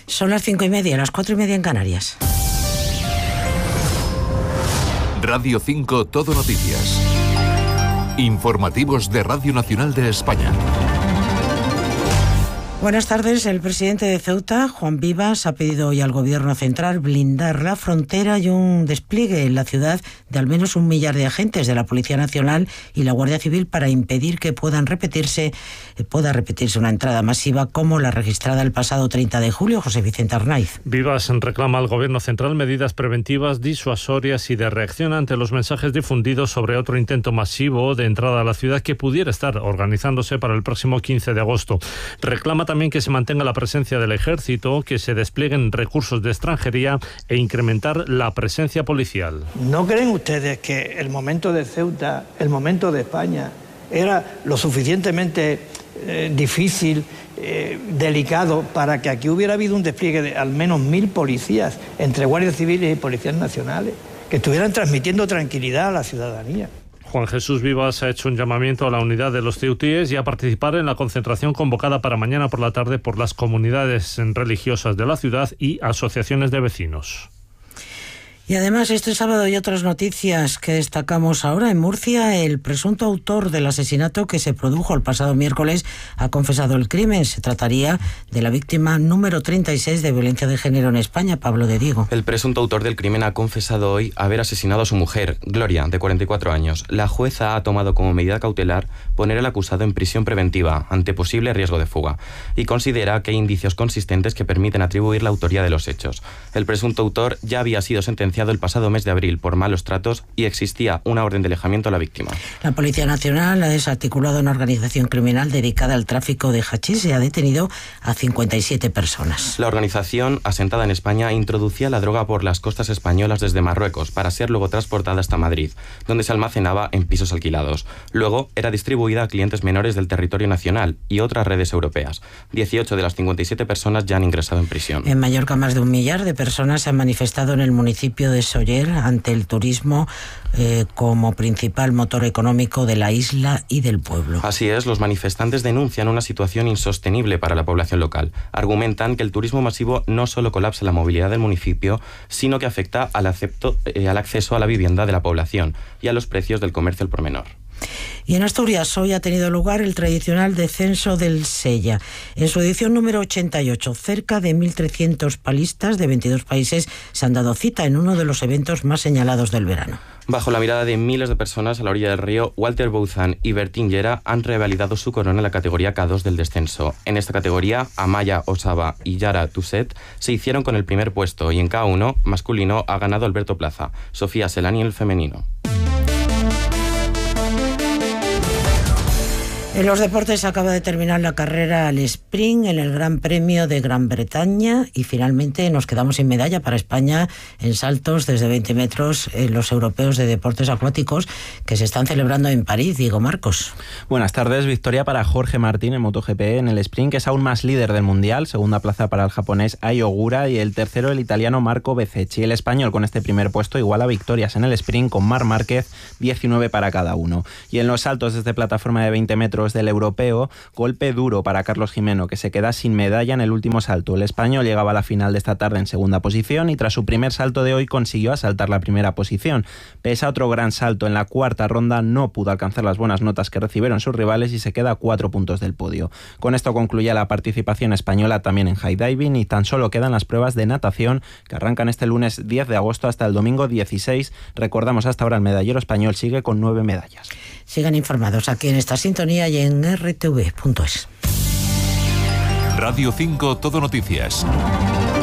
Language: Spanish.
Son las 5:30, las 4:30 en Canarias. Radio 5 Todo Noticias. Informativos de Radio Nacional de España. Buenas tardes. El presidente de Ceuta, Juan Vivas, ha pedido hoy al Gobierno central blindar la frontera y un despliegue en la ciudad de al menos 1 millar de agentes de la Policía Nacional y la Guardia Civil para impedir que pueda repetirse una entrada masiva como la registrada el pasado 30 de julio. José Vicente Arnaiz. Vivas reclama al Gobierno central medidas preventivas, disuasorias y de reacción ante los mensajes difundidos sobre otro intento masivo de entrada a la ciudad que pudiera estar organizándose para el próximo 15 de agosto. Reclama también que se mantenga la presencia del Ejército, que se desplieguen recursos de extranjería e incrementar la presencia policial. ¿No creen ustedes que el momento de Ceuta, el momento de España, era lo suficientemente difícil, delicado, para que aquí hubiera habido un despliegue de al menos 1.000 policías entre guardias civiles y policías nacionales, que estuvieran transmitiendo tranquilidad a la ciudadanía? Juan Jesús Vivas ha hecho un llamamiento a la unidad de los ceutíes y a participar en la concentración convocada para mañana por la tarde por las comunidades religiosas de la ciudad y asociaciones de vecinos. Y además, este sábado hay otras noticias que destacamos ahora. En Murcia, el presunto autor del asesinato que se produjo el pasado miércoles ha confesado el crimen. Se trataría de la víctima número 36 de violencia de género en España, Pablo de Diego. El presunto autor del crimen ha confesado hoy haber asesinado a su mujer, Gloria, de 44 años. La jueza ha tomado como medida cautelar poner al acusado en prisión preventiva ante posible riesgo de fuga y considera que hay indicios consistentes que permiten atribuir la autoría de los hechos. El presunto autor ya había sido sentenciado el pasado mes de abril por malos tratos y existía una orden de alejamiento a la víctima. La Policía Nacional ha desarticulado una organización criminal dedicada al tráfico de hachís y ha detenido a 57 personas. La organización, asentada en España, introducía la droga por las costas españolas desde Marruecos para ser luego transportada hasta Madrid, donde se almacenaba en pisos alquilados. Luego era distribuida a clientes menores del territorio nacional y otras redes europeas. 18 de las 57 personas ya han ingresado en prisión. En Mallorca, más de 1 millar de personas se han manifestado en el municipio de Sóller ante el turismo como principal motor económico de la isla y del pueblo. Así es, los manifestantes denuncian una situación insostenible para la población local. Argumentan que el turismo masivo no solo colapsa la movilidad del municipio, sino que afecta al acceso a la vivienda de la población y a los precios del comercio al por menor. Y en Asturias hoy ha tenido lugar el tradicional descenso del Sella. En su edición número 88, cerca de 1.300 palistas de 22 países se han dado cita en uno de los eventos más señalados del verano. Bajo la mirada de miles de personas a la orilla del río, Walter Bouzan y Bertín Llera han revalidado su corona en la categoría K2 del descenso. En esta categoría, Amaya Osaba y Yara Tusset se hicieron con el primer puesto y en K1 masculino ha ganado Alberto Plaza, Sofía Selani el femenino. En los deportes acaba de terminar la carrera al sprint en el Gran Premio de Gran Bretaña y finalmente nos quedamos sin medalla para España en saltos desde 20 metros en los europeos de deportes acuáticos que se están celebrando en París. Diego Marcos. Buenas tardes. Victoria para Jorge Martín en MotoGP en el sprint, que es aún más líder del mundial. Segunda plaza para el japonés Ai Ogura y el tercero el italiano Marco Bezzecchi. El español con este primer puesto iguala victorias en el sprint con Marc Márquez, 19 para cada uno. Y en los saltos desde plataforma de 20 metros del europeo, golpe duro para Carlos Jimeno, que se queda sin medalla en el último salto. El español llegaba a la final de esta tarde en segunda posición y tras su primer salto de hoy consiguió asaltar la primera posición. Pese a otro gran salto en la cuarta ronda, no pudo alcanzar las buenas notas que recibieron sus rivales y se queda a 4 puntos del podio. Con esto concluye la participación española también en high diving y tan solo quedan las pruebas de natación que arrancan este lunes 10 de agosto hasta el domingo 16. Recordamos, hasta ahora el medallero español sigue con 9 medallas. Sigan informados aquí en esta sintonía y en rtv.es. Radio 5 Todo Noticias.